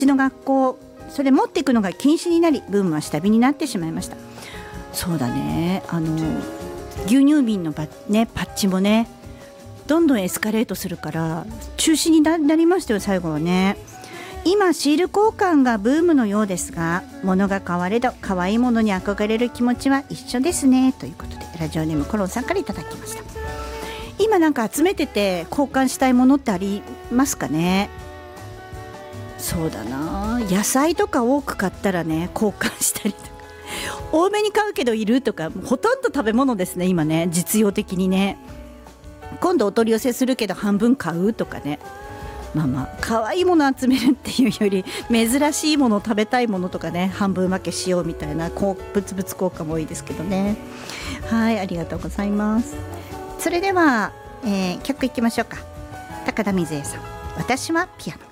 ちの学校それ持っていくのが禁止になり、ブームは下火になってしまいました。そうだね、牛乳瓶のパッチもねどんどんエスカレートするから中止になりましたよ、最後はね。今シール交換がブームのようですが、物が変われど可愛いものに憧れる気持ちは一緒ですね、ということでラジオネームコロンさんからいただきました。今なんか集めてて交換したいものってありますかね。そうだな、野菜とか多く買ったらね交換したりとか、多めに買うけどいるとか、ほとんど食べ物ですね今ね、実用的にね。今度お取り寄せするけど半分買うとかね。まあ可愛いもの集めるっていうより珍しいもの、食べたいものとかね、半分分けしようみたいな物々交換も多いですけどね。はい、ありがとうございます。それでは、曲いきましょうか。高田水江さん、私はピアノ。